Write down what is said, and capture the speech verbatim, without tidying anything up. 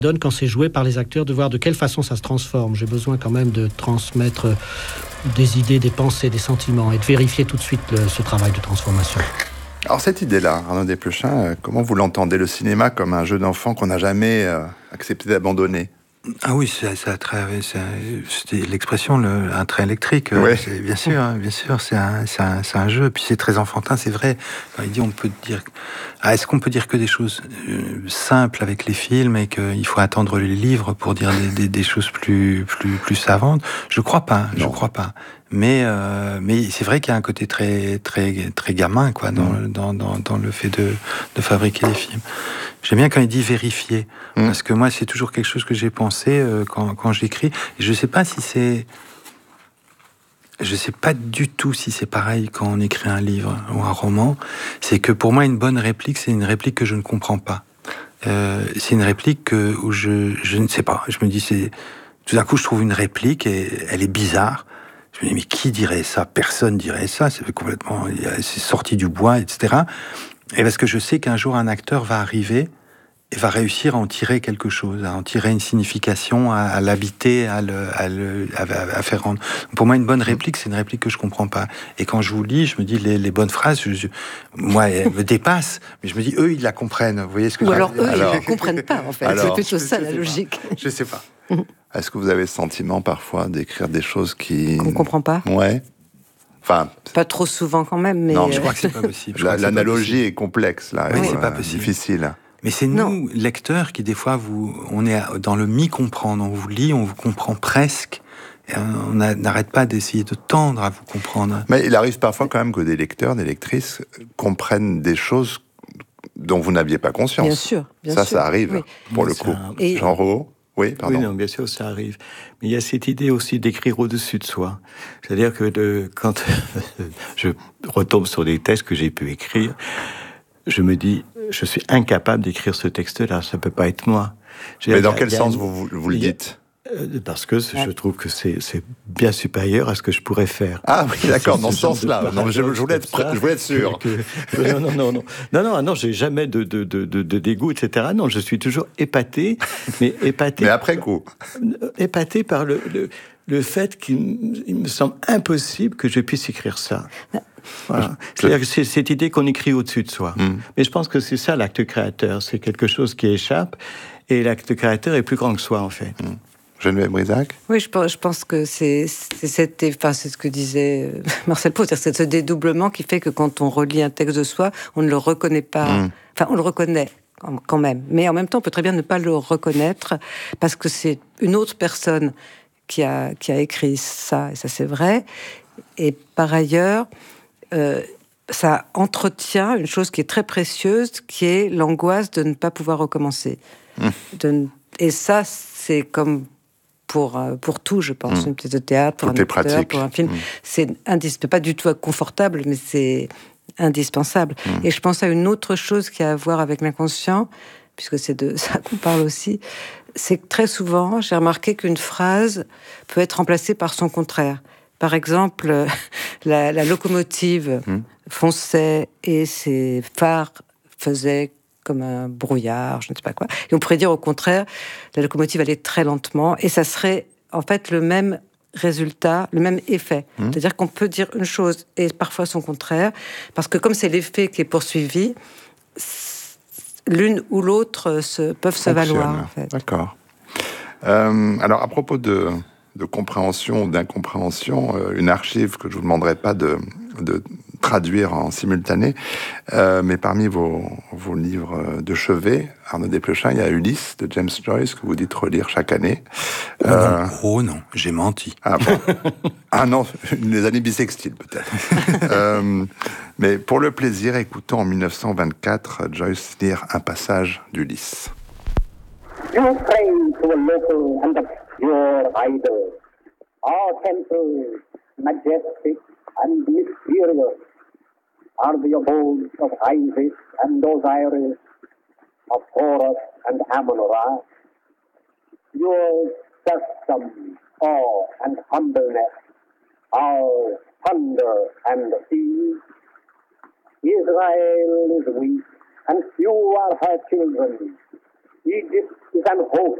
donne quand c'est joué par les acteurs de voir de quelle façon ça se transforme. J'ai besoin quand même de transmettre des idées, des pensées, des sentiments et de vérifier tout de suite le, ce travail de transformation. Alors cette idée-là, Arnaud Desplechin, comment vous l'entendez? Le cinéma comme un jeu d'enfant qu'on n'a jamais euh, accepté d'abandonner? Ah oui, c'est, c'est, c'est, c'est, c'était l'expression, le, un train électrique. Ouais. C'est, bien sûr, hein, bien sûr, c'est un, c'est, un, c'est un jeu. Puis c'est très enfantin, c'est vrai. Quand il dit, on peut dire, ah, est-ce qu'on peut dire que des choses euh, simples avec les films et qu'il faut attendre les livres pour dire des, des, des choses plus, plus, plus savantes? Je crois pas. Non. Je crois pas. Mais, euh, mais c'est vrai qu'il y a un côté très, très, très gamin, quoi, dans, mmh. dans, dans, dans le fait de, de fabriquer des films. J'aime bien quand il dit vérifier, mmh. parce que moi, c'est toujours quelque chose que j'ai pensé euh, quand, quand j'écris. Et je sais pas si c'est, je sais pas du tout si c'est pareil quand on écrit un livre ou un roman. C'est que pour moi, une bonne réplique, c'est une réplique que je ne comprends pas. Euh, c'est une réplique que, où je, je ne sais pas. Je me dis, c'est, tout d'un coup, je trouve une réplique et elle est bizarre. Je me dis, mais qui dirait ça? Personne dirait ça. C'est complètement, c'est sorti du bois, et cetera. Et parce que je sais qu'un jour, un acteur va arriver et va réussir à en tirer quelque chose, à en tirer une signification, à, à l'habiter, à, le, à, le, à, à faire rendre. Pour moi, une bonne réplique, c'est une réplique que je comprends pas. Et quand je vous lis, je me dis, les, les bonnes phrases, je, je, moi, elles me dépassent, mais je me dis, eux, ils la comprennent. Vous voyez ce que Ou je alors, eux, alors, ils ne comprennent pas, en fait. Alors, c'est plutôt ça, je la logique. Pas. Je sais pas. Est-ce que vous avez le sentiment, parfois, d'écrire des choses qui... Qu'on comprend pas? Ouais. Enfin... Pas trop souvent, quand même, mais... Non, je crois que c'est pas possible. La, l'analogie pas possible. est complexe, là. Oui, et, c'est euh, pas possible. Difficile. Mais c'est nous, non. lecteurs, qui des fois, vous, on est dans le mi-comprendre. On vous lit, on vous comprend presque. Et on a, n'arrête pas d'essayer de tendre à vous comprendre. Mais il arrive parfois quand même que des lecteurs, des lectrices comprennent des choses dont vous n'aviez pas conscience. Bien sûr, bien ça, sûr. Ça arrive, oui. pour Mais le coup. Un... Et... Jean Rouault? Oui, pardon. Oui, non, bien sûr, ça arrive. Mais il y a cette idée aussi d'écrire au-dessus de soi. C'est-à-dire que de, quand je retombe sur des textes que j'ai pu écrire, je me dis, je suis incapable d'écrire ce texte-là, ça ne peut pas être moi. J'ai Mais dans quel sens une... vous, vous le dites? Parce que je trouve que c'est, c'est bien supérieur à ce que je pourrais faire. Ah oui, d'accord, dans ce sens-là. Non, je, je, voulais être, ça, je voulais être sûr. Que, que, non, non, non, non, non, non, non, j'ai jamais de, de, de, de, de dégoût, et cetera. Non, je suis toujours épaté, mais épaté. Mais après coup. Épaté par le, le, le fait qu'il il me semble impossible que je puisse écrire ça. Voilà. C'est-à-dire que c'est cette idée qu'on écrit au-dessus de soi. Mm. Mais je pense que c'est ça l'acte créateur. C'est quelque chose qui échappe, et l'acte créateur est plus grand que soi, en fait. Mm. Geneviève Brisac? Oui, je pense, je pense que c'est, c'est, cette, enfin, c'est ce que disait Marcel Proust, c'est ce dédoublement qui fait que quand on relit un texte de soi, on ne le reconnaît pas. Mmh. Enfin, on le reconnaît quand même. Mais en même temps, on peut très bien ne pas le reconnaître parce que c'est une autre personne qui a, qui a écrit ça, et ça c'est vrai. Et par ailleurs, euh, ça entretient une chose qui est très précieuse, qui est l'angoisse de ne pas pouvoir recommencer. Mmh. De, et ça, c'est comme... Pour, pour tout, je pense, mmh. une pièce de théâtre, pour tout un acteur, pratique. pour un film. Mmh. C'est indispensable, pas du tout confortable, mais c'est indispensable. Mmh. Et je pense à une autre chose qui a à voir avec l'inconscient, puisque c'est de ça qu'on parle aussi, c'est que très souvent, j'ai remarqué qu'une phrase peut être remplacée par son contraire. Par exemple, la, la locomotive mmh. fonçait et ses phares faisaient comme un brouillard, je ne sais pas quoi. Et on pourrait dire au contraire, la locomotive allait très lentement, et ça serait en fait le même résultat, le même effet. Mmh. C'est-à-dire qu'on peut dire une chose et parfois son contraire, parce que comme c'est l'effet qui est poursuivi, l'une ou l'autre se, peuvent Fonctionne. se valoir. En fait. D'accord. Euh, alors à propos de, de compréhension ou d'incompréhension, euh, une archive que je vous demanderai pas de, de traduire en simultané, euh, mais parmi vos, vos livres de chevet, Arnaud Desplechin, il y a Ulysse de James Joyce que vous dites relire chaque année. Oh, euh... non. oh non, j'ai menti. Ah bon. Ah non, les années bissextiles peut-être. euh, mais pour le plaisir, écoutons en dix-neuf cent vingt-quatre Joyce lire un passage d'Ulysse. You pray to a local and obscure idol, our temples majestic and mysterious are the abodes of Isis and Osiris, of Horus and Amun-Ra. Your custom, awe and humbleness, our thunder and sea. Israel is weak, and few are her children. Egypt is an hope.